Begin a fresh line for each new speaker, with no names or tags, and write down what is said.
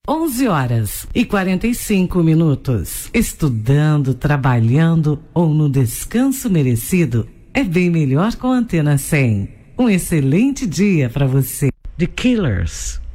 11h45. Estudando, trabalhando ou no descanso merecido, é bem melhor com a Antena 100. Um excelente dia para você. The Killers.